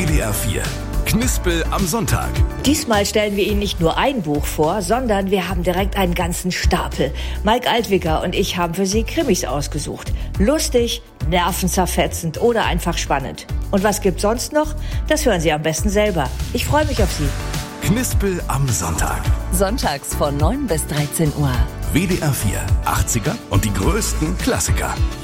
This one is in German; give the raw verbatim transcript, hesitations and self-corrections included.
W D R vier. Knispel am Sonntag. Diesmal stellen wir Ihnen nicht nur ein Buch vor, sondern wir haben direkt einen ganzen Stapel. Mike Altwicker und ich haben für Sie Krimis ausgesucht. Lustig, nervenzerfetzend oder einfach spannend. Und was gibt's sonst noch? Das hören Sie am besten selber. Ich freue mich auf Sie. Knispel am Sonntag. Sonntags von neun bis dreizehn Uhr. W D R vier, achtziger und die größten Klassiker.